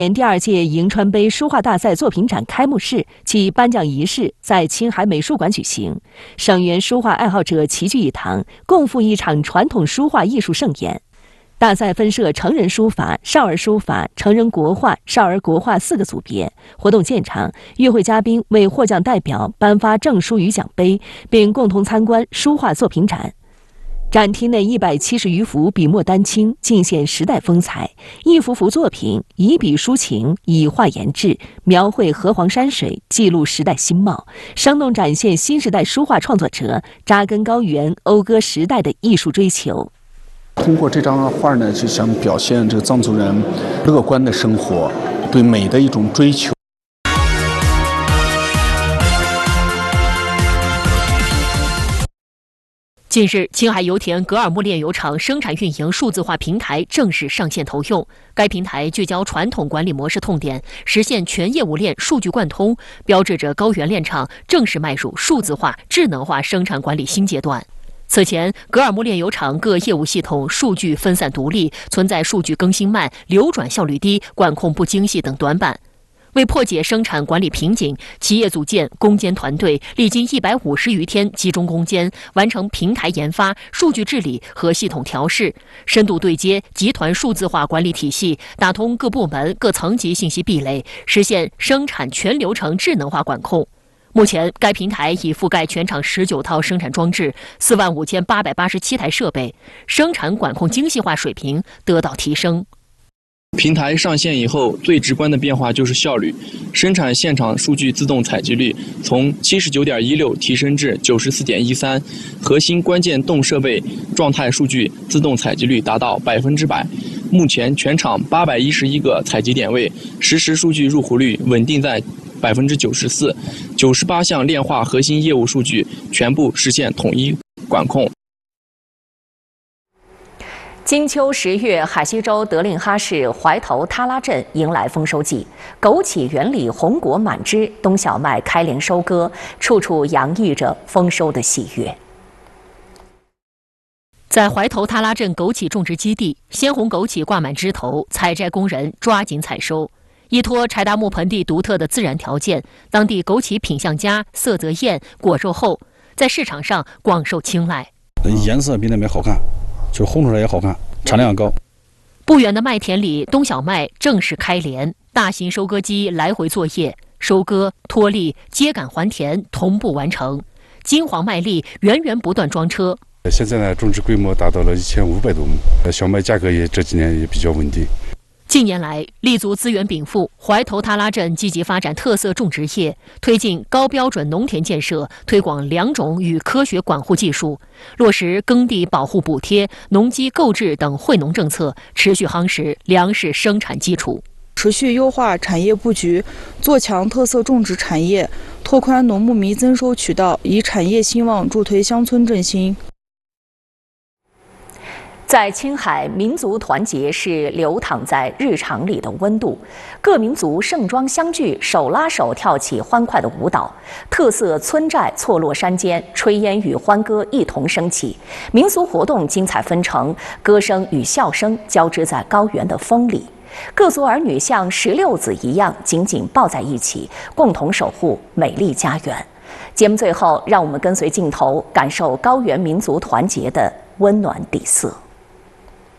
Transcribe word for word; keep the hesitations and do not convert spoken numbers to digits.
年第二届迎川杯书画大赛作品展开幕式暨颁奖仪式在青海美术馆举行，省园书画爱好者齐聚一堂，共赴一场传统书画艺术盛宴。大赛分设成人书法、少儿书法、成人国画、少儿国画四个组别。活动现场，与会嘉宾为获奖代表颁发证书与奖杯，并共同参观书画作品展。展厅内一百七十余幅笔墨丹青，尽显时代风采。一幅幅作品以笔抒情，以画言志，描绘河湟山水，记录时代新貌，生动展现新时代书画创作者扎根高原、讴歌时代的艺术追求。 通过这张画呢，就想表现这个藏族人乐观的生活，对美的一种追求。 近日，青海油田格尔木炼油厂生产运营数字化平台正式上线投用。该平台聚焦传统管理模式痛点，实现全业务链数据贯通，标志着高原炼厂正式迈入数字化、智能化生产管理新阶段。此前，格尔木炼油厂各业务系统数据分散独立，存在数据更新慢、流转效率低、管控不精细等短板。为破解生产管理瓶颈，企业组建攻坚团队，历经一百五十余天集中攻坚，完成平台研发、数据治理和系统调试，深度对接集团数字化管理体系，打通各部门各层级信息壁垒，实现生产全流程智能化管控。目前，该平台已覆盖全厂十九套生产装置，四万五千八百八十七台设备，生产管控精细化水平得到提升。 平台上线以后，最直观的变化就是效率。生产现场数据自动采集率从七十九点一六提升至九十四点一三，核心关键动设备状态数据自动采集率达到百分之百。目前全场八百一十一个采集点位，实时数据入壶率稳定在百分之九十四，九十八项炼化核心业务数据全部实现统一管控。 金秋十月，海西州德令哈市怀头塔拉镇迎来丰收季，枸杞园里红果满枝，冬小麦开镰收割，处处洋溢着丰收的喜悦。 在怀头塔拉镇枸杞种植基地，鲜红枸杞挂满枝头，采摘工人抓紧采收。依托柴达木盆地独特的自然条件，当地枸杞品相佳，色泽艳，果肉厚，在市场上广受青睐。 颜色比那边好看，就烘出来也好看，产量高。 不远的麦田里，冬小麦正式开镰，大型收割机来回作业，收割、脱粒、秸秆还田同步完成，金黄麦粒源源不断装车。 现在呢，种植规模达到了一千五百多亩，小麦价格也这几年也比较稳定。 近年来，立足资源禀赋，怀头塔拉镇积极发展特色种植业，推进高标准农田建设，推广良种与科学管护技术，落实耕地保护补贴、农机购置等惠农政策，持续夯实粮食生产基础。 持续优化产业布局，做强特色种植产业，拓宽农牧民增收渠道，以产业兴旺助推乡村振兴。 在青海，民族团结是流淌在日常里的温度。各民族盛装相聚，手拉手跳起欢快的舞蹈。特色村寨错落山间，炊烟与欢歌一同升起。民俗活动精彩纷呈，歌声与笑声交织在高原的风里。各族儿女像石榴籽一样紧紧抱在一起，共同守护美丽家园。节目最后，让我们跟随镜头，感受高原民族团结的温暖底色。